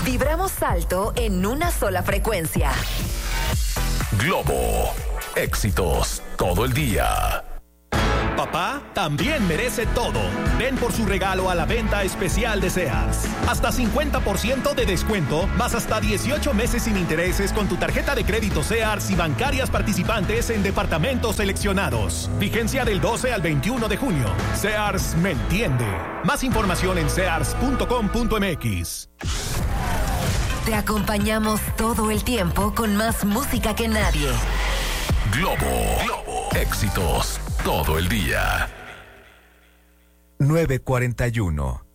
Vibramos alto en una sola frecuencia. Globo. Éxitos todo el día. Papá también merece todo. Ven por su regalo a la venta especial de Sears. Hasta 50% de descuento, más hasta 18 meses sin intereses con tu tarjeta de crédito Sears y bancarias participantes en departamentos seleccionados. Vigencia del 12 al 21 de junio. Sears me entiende. Más información en sears.com.mx. Te acompañamos todo el tiempo con más música que nadie. Globo. Éxitos todo el día. 9:41.